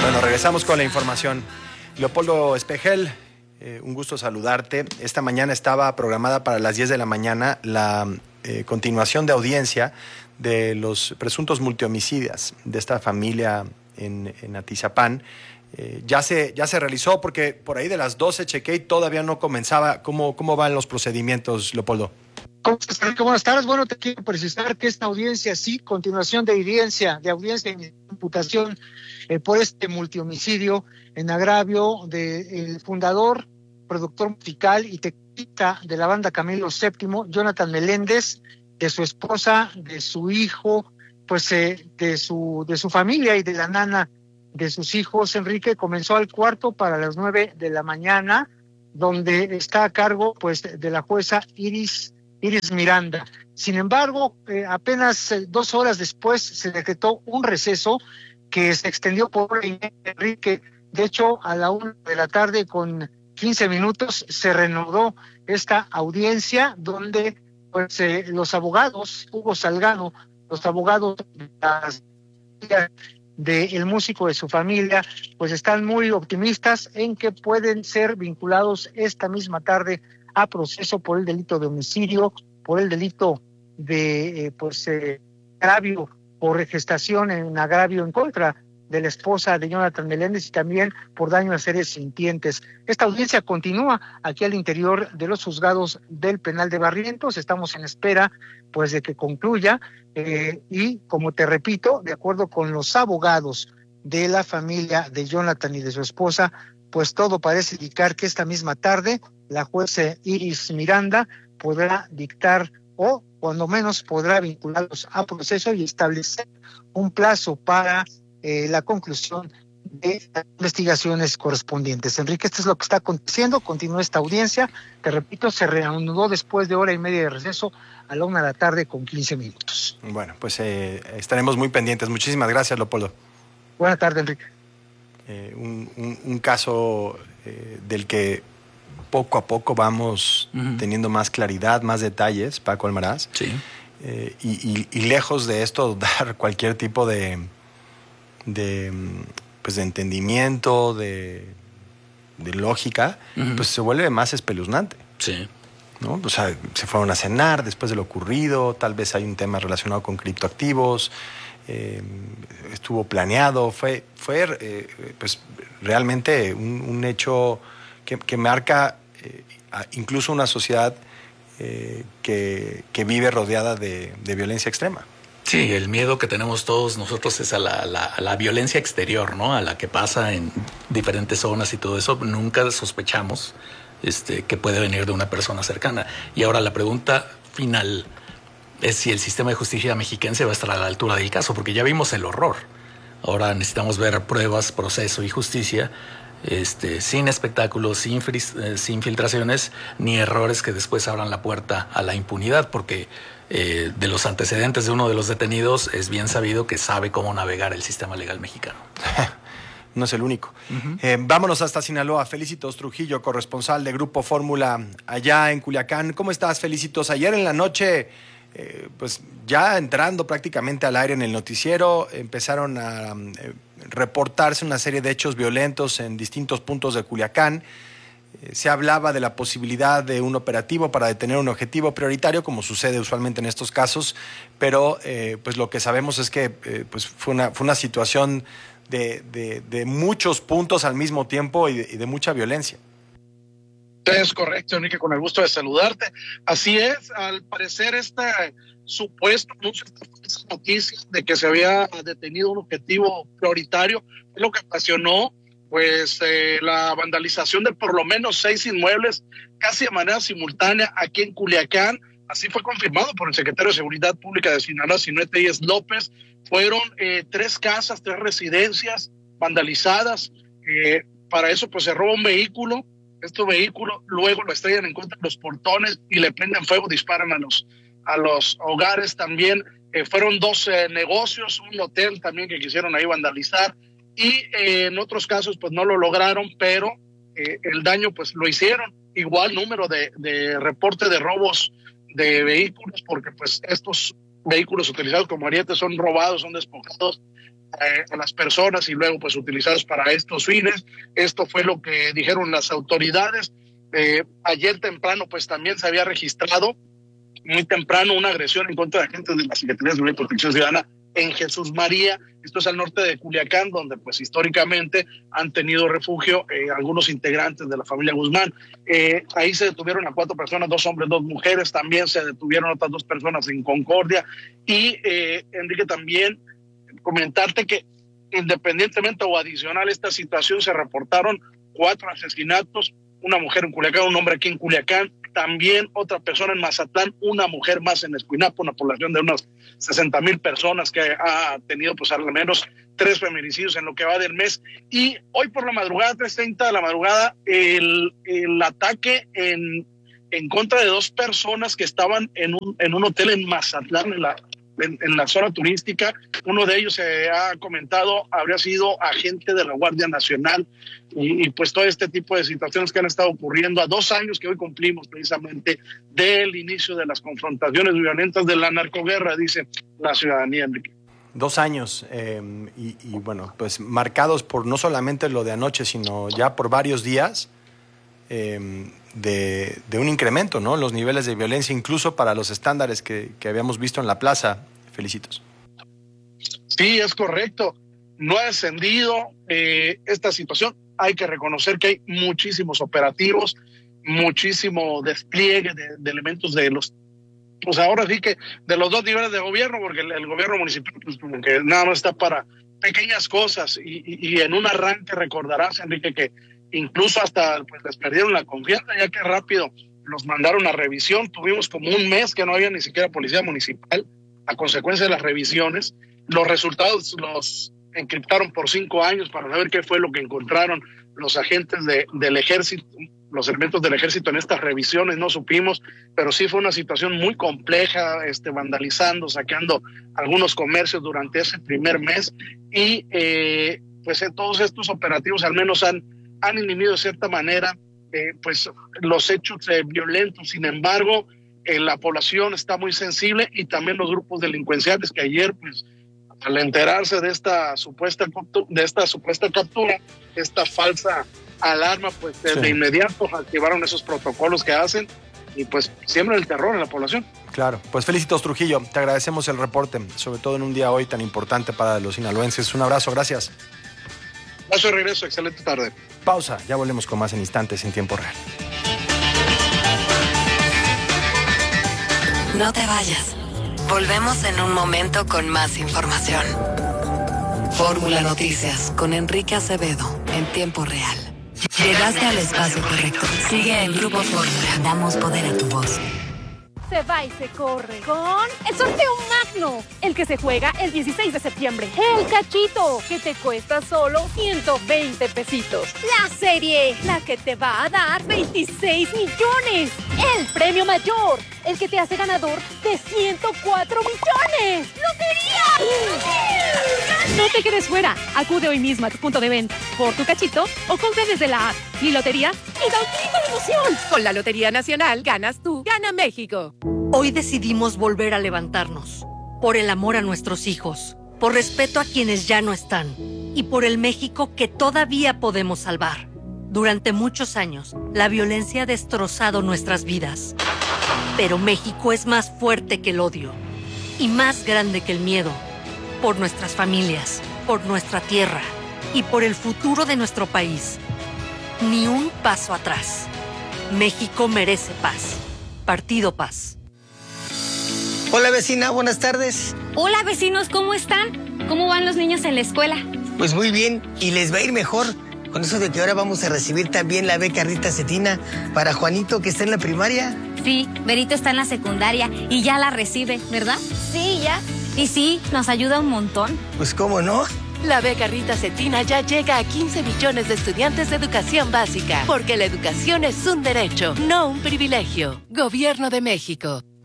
Bueno, regresamos con la información. Leopoldo Espejel, un gusto saludarte. Esta mañana estaba programada para las 10 de la mañana la continuación de audiencia de los presuntos multihomicidas de esta familia en Atizapán. Ya se realizó porque por ahí de las 12 chequeé y todavía no comenzaba. ¿Cómo van los procedimientos, Leopoldo? ¿Cómo estás, Enrique? Buenas tardes. Bueno, te quiero precisar que esta audiencia, sí, continuación de audiencia de imputación por este multihomicidio en agravio del fundador, productor musical y teclista de la banda Camilo VII, Jonathan Meléndez, de su esposa, de su hijo, pues de su familia y de la nana de sus hijos. Enrique, comenzó al cuarto para las 9 de la mañana, donde está a cargo pues de la jueza Iris Miranda. Sin embargo, apenas 2 horas después se decretó un receso que se extendió por hora y media, Enrique. De hecho, a la 1 de la tarde con 15 minutos se reanudó esta audiencia donde pues los abogados, Hugo Salgado, los abogados del músico de su familia, pues están muy optimistas en que pueden ser vinculados esta misma tarde a proceso por el delito de homicidio, por el delito de agravio por gestación en agravio en contra de la esposa de Jonathan Meléndez y también por daño a seres sintientes. Esta audiencia continúa aquí al interior de los juzgados del penal de Barrientos. Estamos en espera pues de que concluya y, como te repito, de acuerdo con los abogados de la familia de Jonathan y de su esposa, pues todo parece indicar que esta misma tarde la jueza Iris Miranda podrá dictar o cuando menos podrá vincularlos a proceso y establecer un plazo para la conclusión de las investigaciones correspondientes. Enrique, esto es lo que está aconteciendo. Continúa esta audiencia. Te repito, se reanudó después de hora y media de receso a la 1 de la tarde con 15 minutos. Bueno, pues estaremos muy pendientes. Muchísimas gracias, Leopoldo. Buenas tardes, Enrique. Un caso del que poco a poco vamos teniendo más claridad, más detalles, Paco Almaraz. Sí. Y lejos de esto dar cualquier tipo de entendimiento, de lógica, pues se vuelve más espeluznante. Sí. ¿No? O sea, se fueron a cenar después de lo ocurrido, tal vez hay un tema relacionado con criptoactivos, estuvo planeado, fue pues realmente un hecho que marca incluso una sociedad que vive rodeada de violencia extrema. Sí, el miedo que tenemos todos nosotros es a la violencia exterior, ¿no? A la que pasa en diferentes zonas y todo eso. Nunca sospechamos que puede venir de una persona cercana. Y ahora la pregunta final es si el sistema de justicia mexiquense va a estar a la altura del caso, porque ya vimos el horror. Ahora necesitamos ver pruebas, proceso y justicia, sin espectáculos, sin filtraciones, ni errores que después abran la puerta a la impunidad, porque de los antecedentes de uno de los detenidos es bien sabido que sabe cómo navegar el sistema legal mexicano. No es el único. Vámonos hasta Sinaloa. Felicitos Trujillo, corresponsal de Grupo Fórmula allá en Culiacán. ¿Cómo estás, Felicitos? Ayer en la noche, pues ya entrando prácticamente al aire en el noticiero, empezaron a reportarse una serie de hechos violentos en distintos puntos de Culiacán. Se hablaba de la posibilidad de un operativo para detener un objetivo prioritario, como sucede usualmente en estos casos, pero pues lo que sabemos es que pues fue una situación de muchos puntos al mismo tiempo y de mucha violencia. Es correcto, Enrique, con el gusto de saludarte. Así es, al parecer esta supuesta noticia de que se había detenido un objetivo prioritario es lo que ocasionó pues la vandalización de por lo menos 6 inmuebles casi de manera simultánea aquí en Culiacán. Así fue confirmado por el secretario de Seguridad Pública de Sinaloa, Sinué Tellez López. Fueron 3 casas, 3 residencias vandalizadas. Para eso pues se roba un vehículo. Este vehículo luego lo estrellan en contra de los portones y le prenden fuego, disparan a los hogares también. Fueron 2 negocios, un hotel también que quisieron ahí vandalizar. Y en otros casos pues no lo lograron, pero el daño pues lo hicieron. Igual número de reporte de robos de vehículos, porque pues estos vehículos utilizados como arietes son robados, son despojados a las personas y luego pues utilizados para estos fines. Esto fue lo que dijeron las autoridades. Ayer temprano pues también se había registrado muy temprano una agresión en contra de agentes de la Secretaría de Seguridad y Protección Ciudadana en Jesús María. Esto es al norte de Culiacán, donde pues históricamente han tenido refugio algunos integrantes de la familia Guzmán. Ahí se detuvieron a 4 personas, 2 hombres, 2 mujeres. También se detuvieron otras 2 personas en Concordia. Y Enrique, también comentarte que independientemente o adicional a esta situación se reportaron 4 asesinatos, una mujer en Culiacán, un hombre aquí en Culiacán, también otra persona en Mazatlán, una mujer más en Escuinapa, una población de unas 60,000 personas que ha tenido pues al menos 3 feminicidios en lo que va del mes. Y hoy por la madrugada, 3:30 de la madrugada, el ataque en contra de 2 personas que estaban en un hotel en Mazatlán, en la zona turística. Uno de ellos se ha comentado habría sido agente de la Guardia Nacional y pues todo este tipo de situaciones que han estado ocurriendo a 2 años que hoy cumplimos precisamente del inicio de las confrontaciones violentas de la narcoguerra, dice la ciudadanía, Enrique. 2 años y bueno, pues marcados por no solamente lo de anoche, sino ya por varios días de un incremento, ¿no? Los niveles de violencia, incluso para los estándares que habíamos visto en la plaza. Felicitos. Sí, es correcto. No ha descendido esta situación. Hay que reconocer que hay muchísimos operativos, muchísimo despliegue de elementos de los, pues ahora sí que de los 2 niveles de gobierno, porque el gobierno municipal pues como que nada más está para pequeñas cosas y en un arranque recordarás, Enrique, que incluso hasta pues les perdieron la confianza, ya que rápido los mandaron a revisión. Tuvimos como un mes que no había ni siquiera policía municipal a consecuencia de las revisiones. Los resultados los encriptaron por 5 años para saber qué fue lo que encontraron los agentes del ejército, los elementos del ejército en estas revisiones. No supimos, pero sí fue una situación muy compleja, vandalizando, saqueando algunos comercios durante ese primer mes y pues todos estos operativos al menos han inhibido de cierta manera pues los hechos violentos. Sin embargo, la población está muy sensible y también los grupos delincuenciales que ayer pues al enterarse de esta supuesta captura, esta falsa alarma, pues de inmediato activaron esos protocolos que hacen y pues siembran el terror en la población. Claro, pues Felicitos Trujillo, te agradecemos el reporte, sobre todo en un día hoy tan importante para los sinaloenses. Un abrazo, gracias. Paso de regreso, excelente tarde. Pausa, ya volvemos con más en instantes en tiempo real. No te vayas. Volvemos en un momento con más información. Fórmula Noticias con Enrique Acevedo en tiempo real. Llegaste al espacio correcto. Sigue en Grupo Fórmula. Damos poder a tu voz. Se va y se corre con el sorteo magno, el que se juega el 16 de septiembre. El cachito, que te cuesta solo 120 pesitos. La serie, la que te va a dar 26 millones. El premio mayor, el que te hace ganador de 104 millones. ¡Lotería! No te quedes fuera. Acude hoy mismo a tu punto de venta por tu cachito o compra desde la app Mi Lotería y da un grito de emoción. Con la Lotería Nacional ganas tú, gana México. Hoy decidimos volver a levantarnos, por el amor a nuestros hijos, por respeto a quienes ya no están y por el México que todavía podemos salvar. Durante muchos años, la violencia ha destrozado nuestras vidas. Pero México es más fuerte que el odio y más grande que el miedo. Por nuestras familias, por nuestra tierra y por el futuro de nuestro país. Ni un paso atrás. México merece paz. Partido Paz. Hola vecina, buenas tardes. Hola vecinos, ¿cómo están? ¿Cómo van los niños en la escuela? Pues muy bien, y les va a ir mejor. Con eso de que ahora vamos a recibir también la beca Rita Cetina para Juanito, que está en la primaria. Sí, Berito está en la secundaria y ya la recibe, ¿verdad? Sí, ya. Y sí, nos ayuda un montón. Pues cómo no. La beca Rita Cetina ya llega a 15 millones de estudiantes de educación básica, porque la educación es un derecho, no un privilegio. Gobierno de México.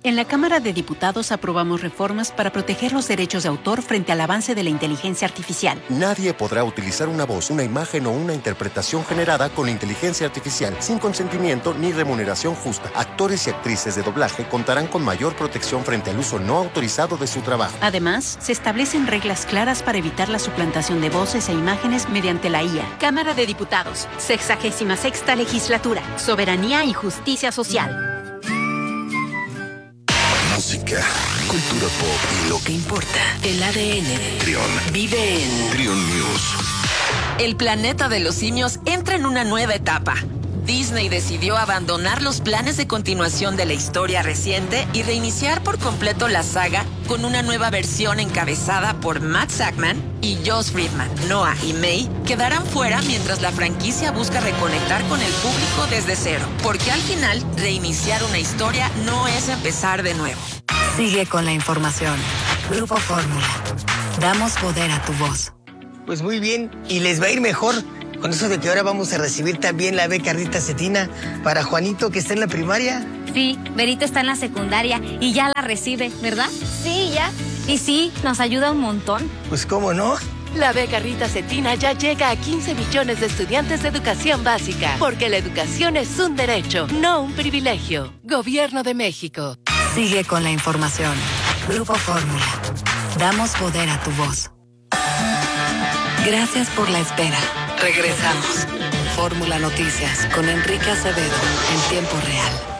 En la Cámara de Diputados aprobamos reformas para proteger los derechos de autor frente al avance de la inteligencia artificial. Nadie podrá utilizar una voz, una imagen o una interpretación generada con inteligencia artificial sin consentimiento ni remuneración justa. Actores y actrices de doblaje contarán con mayor protección frente al uso no autorizado de su trabajo. Además, se establecen reglas claras para evitar la suplantación de voces e imágenes mediante la IA. Cámara de Diputados, 66ª Legislatura, Soberanía y Justicia Social. Música, cultura pop y lo que importa. El ADN de Trión. Vive en Trión News. El planeta de los simios entra en una nueva etapa. Disney decidió abandonar los planes de continuación de la historia reciente y reiniciar por completo la saga con una nueva versión encabezada por Matt Sackman y Josh Friedman. Noah y May quedarán fuera mientras la franquicia busca reconectar con el público desde cero, porque al final reiniciar una historia no es empezar de nuevo. Sigue con la información. Grupo Fórmula. Damos poder a tu voz. Pues muy bien, y les va a ir mejor con eso de que ahora vamos a recibir también la beca Rita Cetina para Juanito, que está en la primaria. Sí, Berito está en la secundaria y ya la recibe, ¿verdad? Sí, ya. Y sí, nos ayuda un montón. Pues cómo no. La beca Rita Cetina ya llega a 15 millones de estudiantes de educación básica, porque la educación es un derecho, no un privilegio. Gobierno de México. Sigue con la información. Grupo Fórmula. Damos poder a tu voz. Gracias por la espera. Regresamos. Fórmula Noticias con Enrique Acevedo en tiempo real.